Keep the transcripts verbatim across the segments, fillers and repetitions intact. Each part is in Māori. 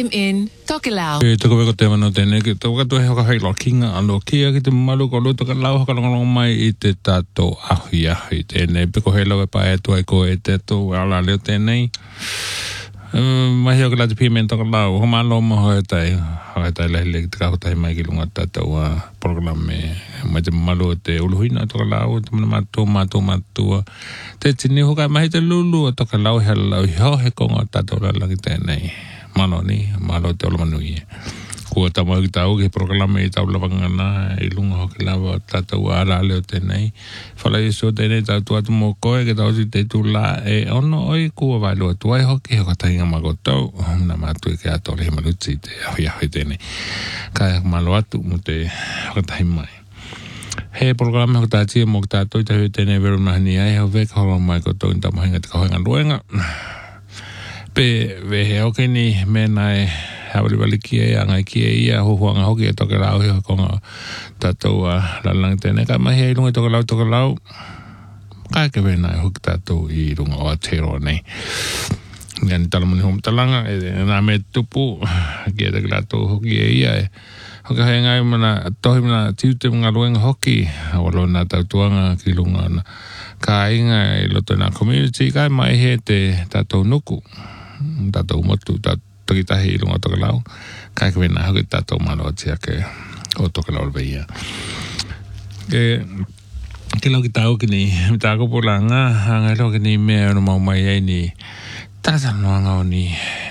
M in Tokelau. E toko weko te mano tēne, ki toko katoe hoka hei lo kinga alo kia ki te malu ko lo toka lau hoka longa mai i te tato ahi ahi tēne. Peko hei lau e pae atua e ko e te to ala leo tēnei. Mahi o ka lati pime toka lau, ho malo mo hoi tai, hoi tai lehi lehi te kahotai mai ki lunga tato a programe. Mai te malu o te uluhina toka lau, te mana matua, matua, matua. Te tini hoka mahi te lulu o toka lau he lau i ho he konga tato lalaki tēnei. Mano ni, malo te ola manui e. Kua tamo ki tau ki programe i tau lavangana, i lunga hoki lava tatau ara leo tēnei. Whala i so tēnei tau tuatu mō koe, ke tau si te tu la e ono oi kua vai lua tuai hoki, hoka tahinga mako tau, na mātui ke ato lehi maluti te ahi ahi tēnei. Kai malo atu mo te hoka tahi mai. He programe hoka tātia mō ki tātou i tahi tēnei veru mahani ai, hau veka holo mai ko tau i tamahinga te kahoenga luenga. Pe vehe oke ni mena e hawali wali kia e angai kia ia huhuanga hoki e toke lau hi hokonga tātou a lalang tēne. Ka mahi e lunga toke lau toke lau. Ka ke vena e hoki tātou i runga o Aotearoa nei. Nga ni talamuni home talanga e nā me tupu kia te kilatou hoki e ia e. Hoka hei ngai mana tohi mana tiute mga luenga hoki. Walo nā tautuanga ki lunga na. Ka inga e loto nā community kai mai he te tātou nuku. Tātou motu, tātou ki tahi i lunga toka lau. Kai ka wena hoki tātou malo atia ke o toka lau veia. Ke, ke lau ki tau ki ni, mi tāko pulanga, hanga lau ki ni mea ono mau mai ai ni, tātā noanga o ni,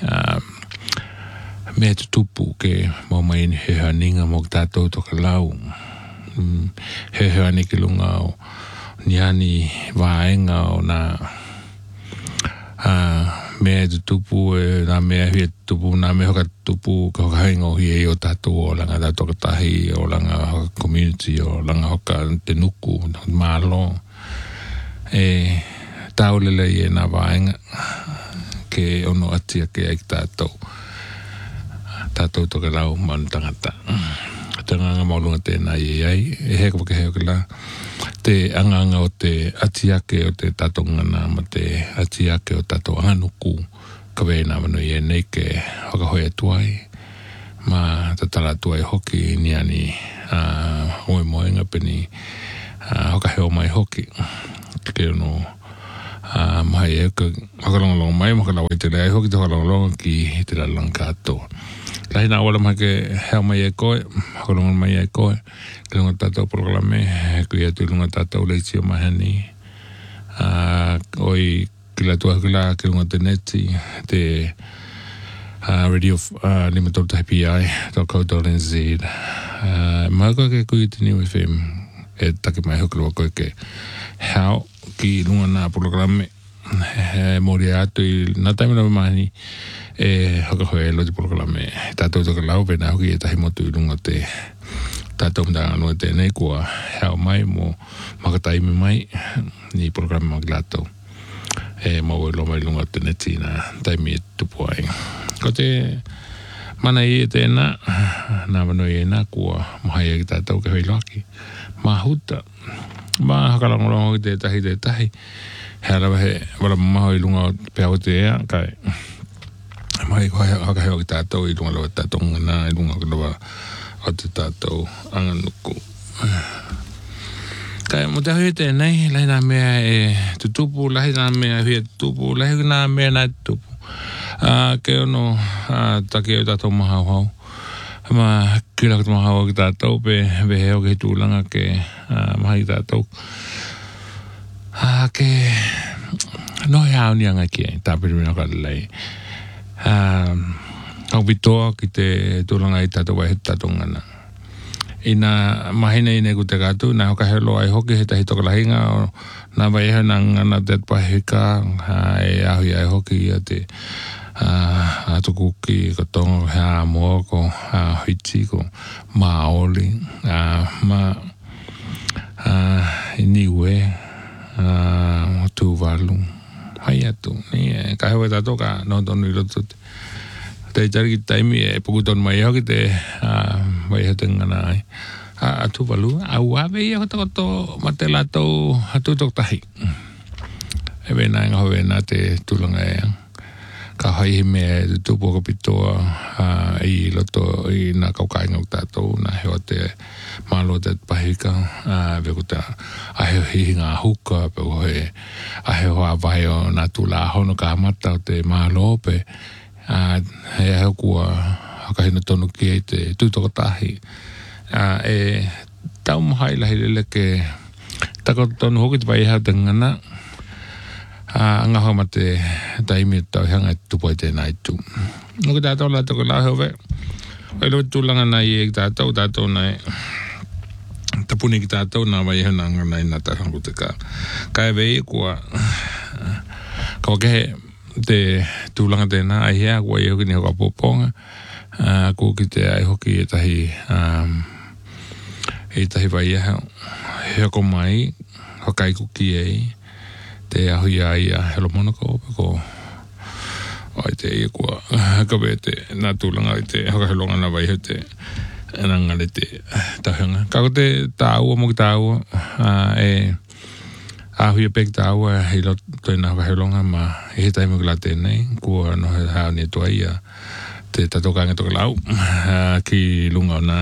mea tutupu ke mau mai ni he haninga mo ki tātou toka lau. He hani ki lunga o ni ani vaenga o na mea tutupu e nā mea hui tupu, nā mea hoka tupu ka hoka hainga o hi e o tātou o langa tātou katahi, o langa hoka community, o langa hoka te nuku, mālo. E taulele i e nā vaenga ke ono atia ke ai tātou. Tātou toka lau manu tangata. Tanganga maulunga tēnā i ai, e heka wake heo ke la. Te anganga o te atiake o te tatongana ma te atiake o tato anuku ka wēnā manu i e nei ke hoka hoi atuai ma tatara atuai hoki ni ani uh, hoi moenga peni uh, hoka heo mai hoki ke ono uh, mai e ka hoka longa mai mo ka lawa i te rei hoki te hoka longa ki te la lanka atoa. Lahi nā wala mai ke heo mai e koe, hoka longa mai e koe, ke lunga tātou programe, kui atu lunga tātou leiti o mahani. Uh, oi kila tua kila ke lunga te neti, te uh, radio uh, lima tolu tahi P I, tau koutou N Z. Uh, mai koe ke kui te New F M, e take mai hoki lua koe ke hao ki lunga nā programe, e mori atu i nā taimina mahani, e hoka hoe lo te programe tātou toka lau pena hoki e tahi motu i lunga te tātou mtanga anua tēnei kua heo mai mo makataimi mai ni programe maki lātou e mau e loma i lunga te neti na taimi e tupu ai. Ko te mana i e tēnā nā manu i e nā kua mahai e ki tātou ke hoi loaki ma huta ma hakalangolongo ki te tahi te tahi hea rawa he wala maho i lunga pēo te ea kai mai ko haka heo ki tātou i lunga lawa tātou ngana i lunga ki lawa o te tātou anganuku. Kai mo te hui tēnei, lahi nā mea e tutupu, lahi nā mea hui e tutupu, lahi nā mea nā tutupu. Uh, ke ono uh, take o tātou mahau hau. Ma kira ki mahau ki tātou pe veheo ki tūlanga ke uh, mahi tātou. Uh, ke nohi hao ni anga ki e, tāpiri mina ka lei. Um, Au bitoa ki te tūranga i tātou wai he tātou ngana. Ina mahina i neku te kātu, nā hoka helo ai hoki he tahi toka lahinga, nā vai ehe nā ngana te pahika, e ahui ai hoki i a te atukuki, ko tongo, hea moa, ko hiti, ko maoli, ma iniwe, tūwalu, hai atu. Ka hewa tātou ka nō tonu i roto te. Te jari ki taimi e pukuton mai hoki te mai hata ngana ai. Atu walu, au awe i hota koto ma te latou atu tok tahi. E wena inga ho wena te tulanga e. ka hai me tupu ko pitoa i loto i na kaukainga o tātou na heo te malo te pahika ve ko ta a heo hihinga huka pe ko he a heo a vai o na tula hono ka mata o te malo pe a he heo kua haka hina tonu ki e te tūtoko tahi e tau mahai lahi lele ke tako tonu hoki te pai hao te ngana a nga ho mate taimi tau hanga tupo te nai tu no ka tātou la toko la hove ai lo tūlanga nai e tātou tātou nai tapuni ki tātou nā vai hana nga nai nā tārangu te ka kai vei kua ka wakehe te tūlanga tēnā ai hea kua i hoki ni hoka poponga kua ki te ai hoki e tahi e tahi vai hea heko mai hokai kuki ei te ahui ai a helo monoko ko ai te ia kua ka be te nā tūlanga i te haka helonga na vai he te nanga le te tahanga ka ko te tāua mo ki tāua e ahui a pek tāua hei lo toi nā haka helonga ma e he taimo ki la tēnei kua no he hao ni tua ia te tatokanga toka lau ki lunga o nā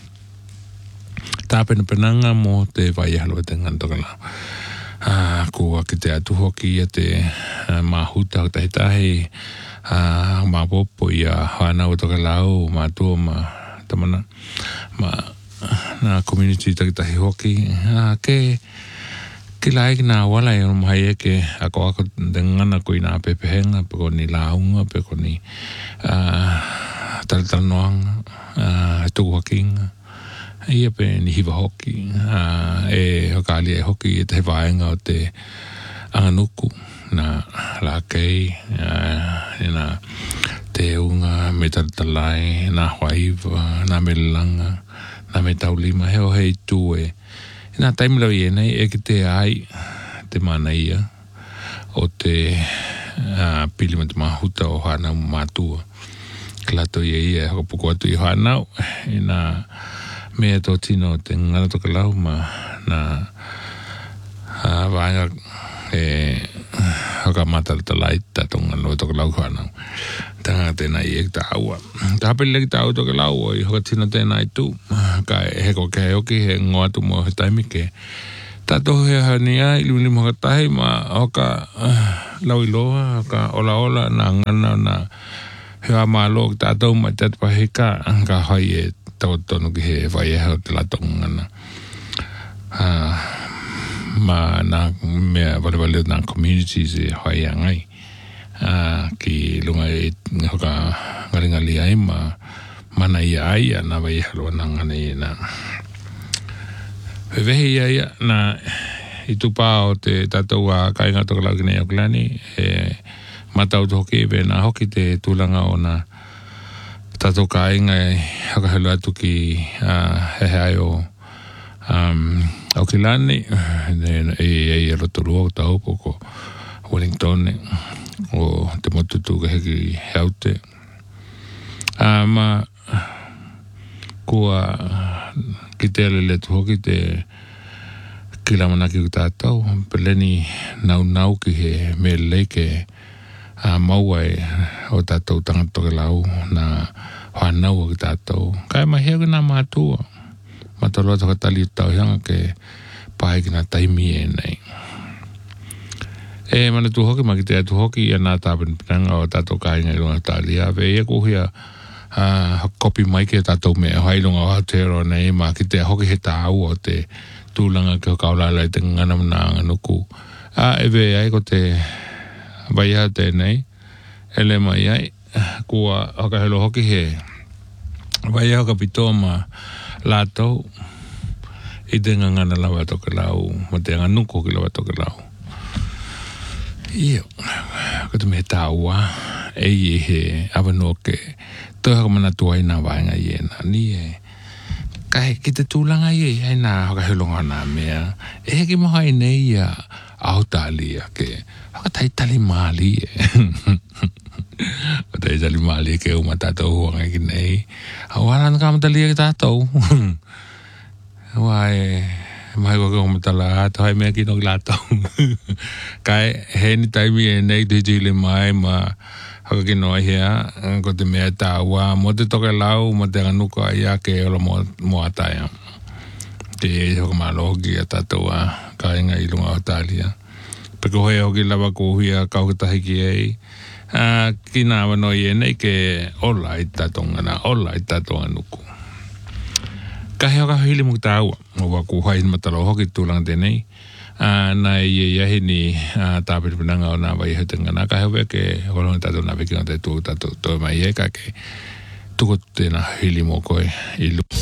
tāpena penanga mo te vai halo te ngana toka lau Ah, kua ki te atu hoki ia te uh, mahuta o tahi tahi uh, ma popo ia hana o toka lau ma tua ma tamana ma na community tahi tahi hoki uh, ke ki lai ki nā wala e ono mahai e ke ako ako te ngana kui nā pepehenga peko ni launga peko ni uh, talatanoanga uh, tuku hakinga ia pe ni hiva hoki uh, e hokali e hoki e te vaenga o te anganuku na la kei uh, e na te unga me taratalai na whaiva na me langa na me taulima heo hei tu e e na taimila i e nei e ki te ai te mana ia o te uh, pilima te mahuta o hana matua klato ia ia hoko puko atu i hanau e na mea tō tino te ngana toka lau ma na uh, vāinga e haka matara ta lai tato ngana toka lau whanau tanga tēnā i e ta aua ta hapele ki ta au toka lau o i haka tino tēnā i tū ka e heko ke oki he ngoa tu mo he taimi ke tato he hania i luni mo haka tahi ma haka uh, lau i loa haka ola ola na ngana na hea maa lo ki tātou ma tatu pahika ka hai e tau tonu ki he vai e hao te lato ngana. Uh, ma nā mea wale wale nā communities e hai angai. Uh, ki lunga e hoka ngaringali ai ma mana ia ai a nā vai e halo nā ngana i nā. Wewehi ia ia nā i tupā o te tātou a kainga toka lau ki nei oklani e matau tu hoki e nā hoki te tūlanga o nā tato ka inga e haka helu atu ki uh, he hai o um, au ki lani e e e rotorua o tau ko Wellington o te motutu ka heki heaute uh, ma kua ki te alele tu hoki te ki lamanaki ku tātou peleni nau nau ki he me leike a uh, maua e o tātou tangatoke lau na whanau o ki tātou. Kai mahea ki nā mātua. Mataloa toka tali tau hianga ke pae ki nā taimi e nei. E mana tu hoki ma ki te atu hoki ia nā tāpeni pinanga o tātou kāinga i runga tāli. A ve ia kuhia uh, kopi mai ki tātou me hailunga o Aotearoa nei ma ki te hoki he tāu o te tūlanga ki o kaulala i te ngana mna nganuku. A e ve ai ko te vai ha tēnei, ele mai ai, kua haka helo hoki he, vai haka pitoa ma lātou, i te ngangana lawa toke lau, ma te nganuko ki lawa toke lau. Iyo, kato me tāua, e i he awanoa ke, toi haka mana tuai nā vaenga i e nā, ni e, kai ki te tūlanga i e, hai nā haka helonga nā mea, e heki maha i nei a Aotalia ke, haka tai tali maali e. O tai tali maali ke uma tātou huanga ki nei. Awaran ka matali e tātou. Wai, mai ko ka matala ato, hai mea ki no ki lātou. Kai, he ni taimi e nei te jile mai ma haka ki noa hea, ko te mea tā ua, mo te toke lau, mo te nganuka ia ke ola mo, mo ataia. Te e hoka malo hoki a tātou a ka inga i lunga o tālia. Peko hoi hoki lawa ko huia kaukatahi ki ei, uh, ki nā wano i e nei ke ola i tātou ngana, ola i tātou nganuku. Kahe hoka hili mu tāua, o waku hai matalo hoki tūlanga tēnei, Uh, na i iahi ni uh, tāpiripinanga o nā wai hutangana ka hewe ke holonga tātou nā wiki o te tū tātou tō mai e ka ke tuko tēnā hili mō koe i lu.